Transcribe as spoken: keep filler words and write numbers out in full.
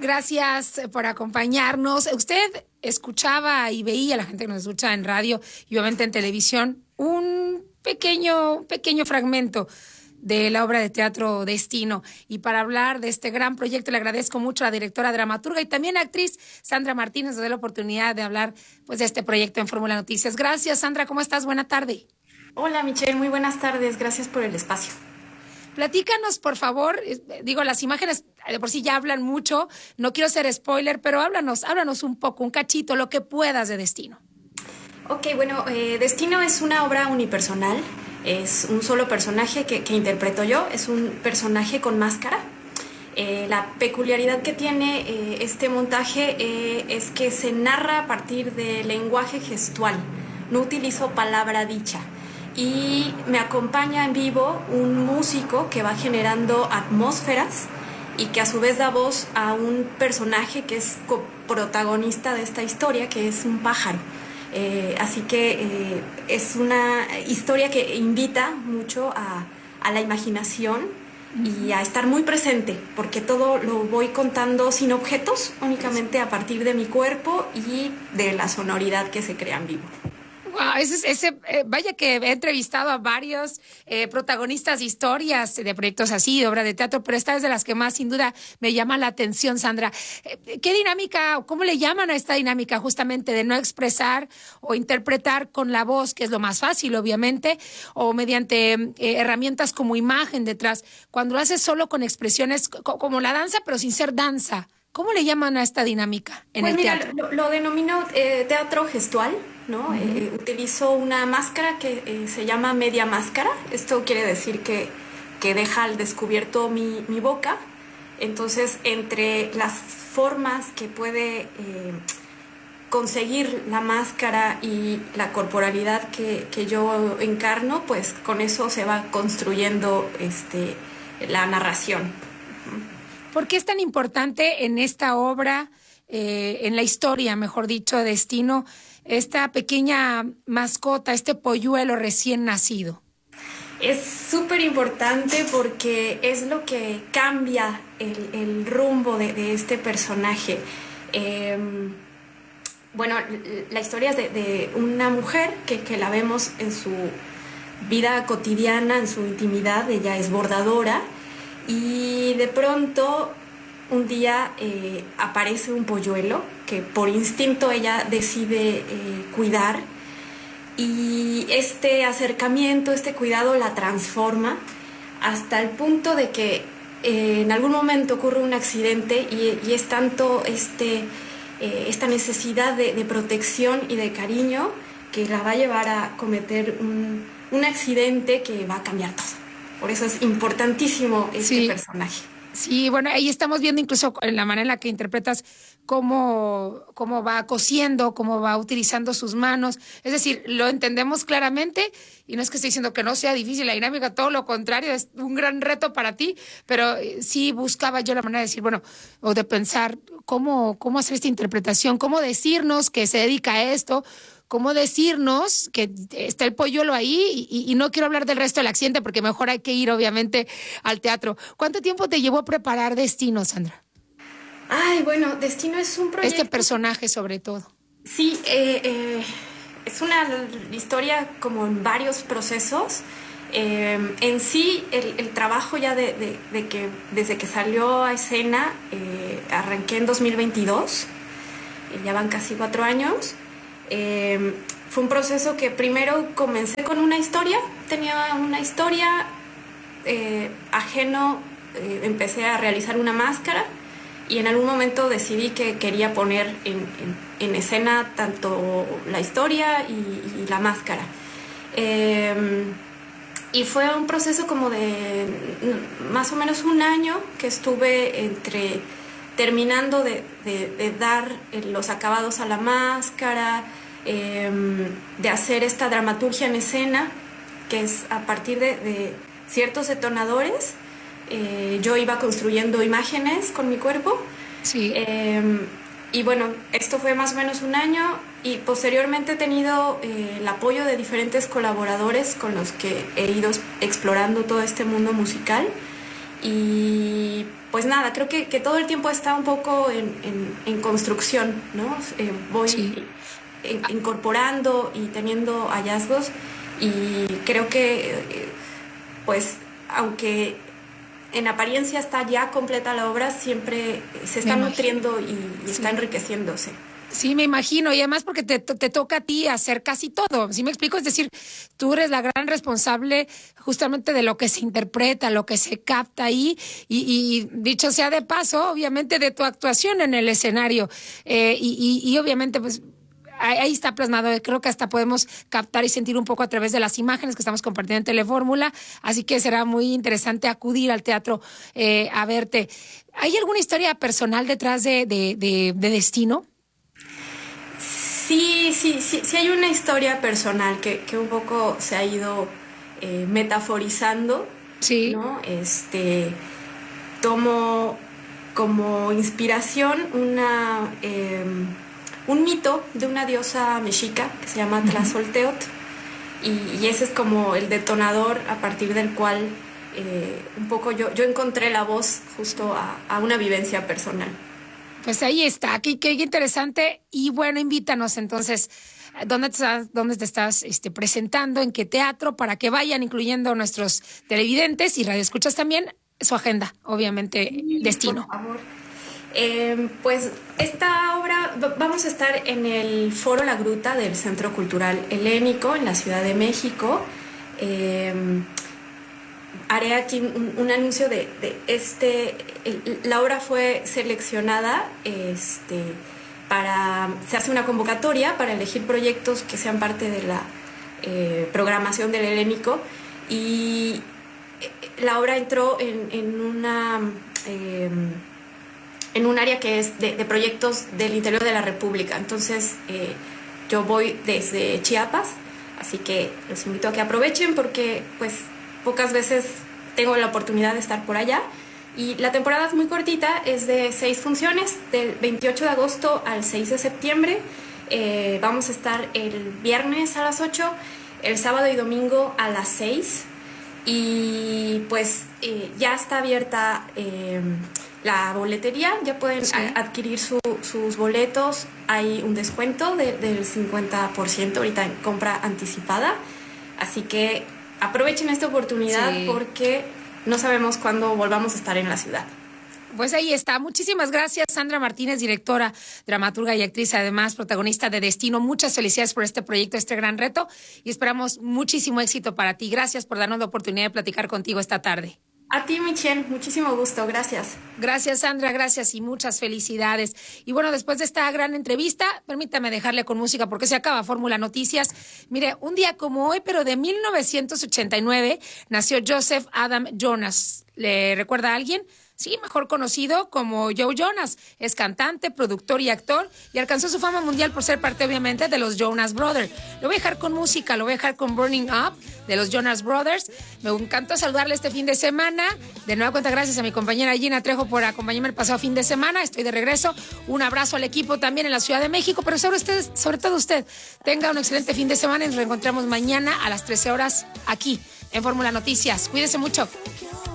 Gracias por acompañarnos. Usted escuchaba y veía, la gente que nos escucha en radio y obviamente en televisión, un pequeño, pequeño fragmento de la obra de teatro Destino. Y para hablar de este gran proyecto le agradezco mucho a la directora, dramaturga y también actriz Sandra Martínez, nos dio la oportunidad de hablar pues, de este proyecto en Fórmula Noticias. Gracias, Sandra. ¿Cómo estás? Buena tarde. Hola, Michelle. Muy buenas tardes. Gracias por el espacio. Platícanos, por favor. Digo, las imágenes de por sí ya hablan mucho. No quiero ser spoiler, pero háblanos, háblanos un poco, un cachito, lo que puedas de Destino. Ok, bueno, eh, Destino es una obra unipersonal. Es un solo personaje que, que interpreto yo. Es un personaje con máscara. Eh, la peculiaridad que tiene eh, este montaje eh, es que se narra a partir de lenguaje gestual. No utilizo palabra dicha. Y me acompaña en vivo un músico que va generando atmósferas y que a su vez da voz a un personaje que es coprotagonista de esta historia, que es un pájaro. Eh, así que eh, es una historia que invita mucho a, a la imaginación y a estar muy presente, porque todo lo voy contando sin objetos, únicamente a partir de mi cuerpo y de la sonoridad que se crea en vivo. Wow, ese, ese, eh, vaya que he entrevistado a varios eh, protagonistas de historias, de proyectos así, de obra de teatro, pero esta es de las que más sin duda me llama la atención, Sandra. Eh, ¿Qué dinámica, cómo le llaman a esta dinámica justamente de no expresar o interpretar con la voz, que es lo más fácil, obviamente, o mediante eh, herramientas como imagen detrás, cuando lo haces solo con expresiones co- como la danza, pero sin ser danza? ¿Cómo le llaman a esta dinámica en pues el mira, teatro? Lo, lo denomino eh, teatro gestual, ¿no? Uh-huh. Eh, utilizo una máscara que eh, se llama media máscara. Esto quiere decir que, que deja al descubierto mi, mi boca. Entonces, entre las formas que puede eh, conseguir la máscara y la corporalidad que, que yo encarno, pues con eso se va construyendo este, la narración. ¿Por qué es tan importante en esta obra, eh, en la historia, mejor dicho, de Destino, esta pequeña mascota, este polluelo recién nacido? Es súper importante porque es lo que cambia el, el rumbo de, de este personaje. Eh, bueno, la historia es de, de una mujer que, que la vemos en su vida cotidiana, en su intimidad. Ella es bordadora. Y de pronto un día eh, aparece un polluelo que por instinto ella decide eh, cuidar, y este acercamiento, este cuidado la transforma hasta el punto de que eh, en algún momento ocurre un accidente y, y es tanto este, eh, esta necesidad de, de protección y de cariño que la va a llevar a cometer un, un accidente que va a cambiar todo. Por eso es importantísimo este sí. personaje. Sí, bueno, ahí estamos viendo incluso en la manera en la que interpretas cómo, cómo va cosiendo, cómo va utilizando sus manos. Es decir, lo entendemos claramente y no es que esté diciendo que no sea difícil la dinámica, todo lo contrario, es un gran reto para ti, pero sí buscaba yo la manera de decir, bueno, o de pensar cómo, cómo hacer esta interpretación, cómo decirnos que se dedica a esto, cómo decirnos que está el polluelo ahí y, y no quiero hablar del resto del accidente porque mejor hay que ir obviamente al teatro. ¿Cuánto tiempo te llevó a preparar Destino, Sandra? Ay, bueno, Destino es un proyecto... Este personaje sobre todo. Sí, eh, eh, es una historia como en varios procesos. Eh, en sí, el, el trabajo ya de, de, de que desde que salió a escena, eh, arranqué en dos mil veintidós, eh, ya van casi cuatro años. Eh, fue un proceso que primero comencé con una historia, tenía una historia eh, ajeno, eh, empecé a realizar una máscara y en algún momento decidí que quería poner en, en, en escena tanto la historia y, y la máscara. Eh, y fue un proceso como de más o menos un año que estuve entre terminando de, de, de dar los acabados a la máscara, eh, de hacer esta dramaturgia en escena, que es a partir de, de ciertos detonadores, eh, yo iba construyendo imágenes con mi cuerpo. Sí. Eh, y bueno, esto fue más o menos un año y posteriormente he tenido eh, el apoyo de diferentes colaboradores con los que he ido explorando todo este mundo musical y pues nada, creo que, que todo el tiempo está un poco en, en, en construcción, ¿no? Eh, voy sí. en, incorporando y teniendo hallazgos y creo que, eh, pues, aunque en apariencia está ya completa la obra, siempre se está nutriendo y, y está sí. enriqueciéndose. Sí, me imagino, y además porque te, te toca a ti hacer casi todo, ¿sí me explico? Es decir, tú eres la gran responsable justamente de lo que se interpreta, lo que se capta ahí, y, y dicho sea de paso, obviamente de tu actuación en el escenario, eh, y, y, y obviamente pues ahí está plasmado, creo que hasta podemos captar y sentir un poco a través de las imágenes que estamos compartiendo en Telefórmula, así que será muy interesante acudir al teatro eh, a verte. ¿Hay alguna historia personal detrás de, de, de, de Destino? Sí, sí, sí, sí hay una historia personal que, que un poco se ha ido eh, metaforizando, sí. ¿no? Este, tomo como inspiración una, eh, un mito de una diosa mexica que se llama Tlazolteotl, uh-huh. y, y ese es como el detonador a partir del cual eh, un poco yo, yo encontré la voz justo a, a una vivencia personal. Pues ahí está, qué, qué interesante. Y bueno, invítanos entonces, ¿dónde te estás, dónde te estás este, presentando? ¿En qué teatro? Para que vayan incluyendo nuestros televidentes y radioescuchas también su agenda, obviamente, sí, Destino. Por favor. Eh, pues esta obra, vamos a estar en el Foro La Gruta del Centro Cultural Helénico en la Ciudad de México. Eh, Haré aquí un, un anuncio de, de este, el, la obra fue seleccionada, este, para, se hace una convocatoria para elegir proyectos que sean parte de la eh, programación del Helénico y la obra entró en, en una, eh, en un área que es de, de proyectos del interior de la República, entonces eh, yo voy desde Chiapas, así que los invito a que aprovechen porque pues pocas veces tengo la oportunidad de estar por allá y la temporada es muy cortita, es de seis funciones, del veintiocho de agosto al seis de septiembre. Eh, vamos a estar el viernes a las ocho, el sábado y domingo a las seis y pues eh, ya está abierta eh, la boletería, ya pueden sí. a- adquirir su, sus boletos, hay un descuento de, del cincuenta por ciento ahorita en compra anticipada, así que aprovechen esta oportunidad sí. porque no sabemos cuándo volvamos a estar en la ciudad. Pues ahí está. Muchísimas gracias, Sandra Martínez, directora, dramaturga y actriz, además protagonista de Destino. Muchas felicidades por este proyecto, este gran reto y esperamos muchísimo éxito para ti. Gracias por darnos la oportunidad de platicar contigo esta tarde. A ti, Michelle, muchísimo gusto, gracias. Gracias, Sandra, gracias y muchas felicidades. Y bueno, después de esta gran entrevista, permítame dejarle con música porque se acaba Fórmula Noticias. Mire, un día como hoy, pero de mil novecientos ochenta y nueve, nació Joseph Adam Jonas. ¿Le recuerda a alguien? Sí, mejor conocido como Joe Jonas. Es cantante, productor y actor y alcanzó su fama mundial por ser parte, obviamente, de los Jonas Brothers. Lo voy a dejar con música, lo voy a dejar con Burning Up de los Jonas Brothers. Me encantó saludarle este fin de semana. De nueva cuenta, gracias a mi compañera Gina Trejo por acompañarme el pasado fin de semana. Estoy de regreso. Un abrazo al equipo también en la Ciudad de México, pero sobre usted, sobre todo usted, tenga un excelente fin de semana y nos reencontramos mañana a las trece horas aquí en Fórmula Noticias. Cuídese mucho.